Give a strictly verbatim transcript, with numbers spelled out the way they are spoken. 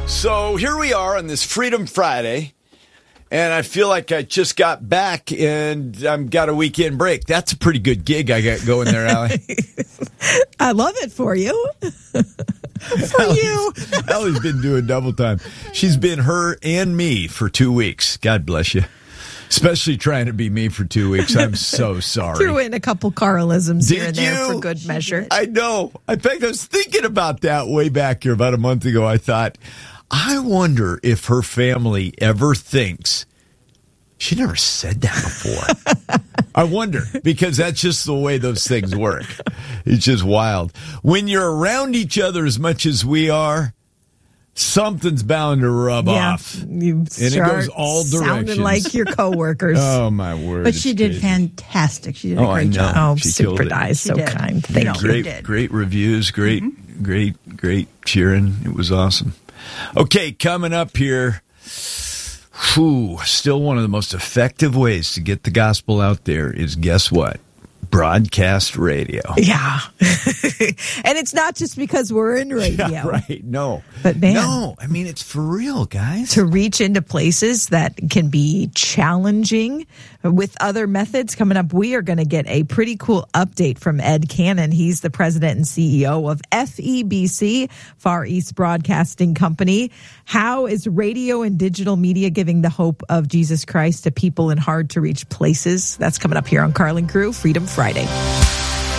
So here we are on this Freedom Friday, and I feel like I just got back and I've got a weekend break. That's a pretty good gig I got going there, Allie. I love it for you. For Allie's, you. Allie's been doing double time. She's been her and me for two weeks. God bless you. Especially trying to be me for two weeks. I'm so sorry. Threw in a couple Carlisms Did here and there you? for good measure. I know. In fact, I was thinking about that way back here about a month ago. I thought, I wonder if her family ever thinks she never said that before. I wonder, because that's just the way those things work. It's just wild. When you're around each other as much as we are, something's bound to rub Yeah, off. you And it goes all sounded directions. like your coworkers. Oh, my word. But she it's did crazy. fantastic. She did a Oh, I great know. job. oh, she super killed it. nice. So She did. kind. Thank Yeah. you. Great, did. great reviews. Great, Mm-hmm. great, great cheering. It was awesome. Okay, coming up here. Whew, still one of the most effective ways to get the gospel out there is, guess what? Broadcast radio. Yeah. And it's not just because we're in radio. Yeah, right. No. But man. No, I mean, it's for real, guys. To reach into places that can be challenging with other methods. Coming up, we are going to get a pretty cool update from Ed Cannon. He's the president and C E O of F E B C, Far East Broadcasting Company. How is radio and digital media giving the hope of Jesus Christ to people in hard to reach places? That's coming up here on Carlin Crew Freedom Friday.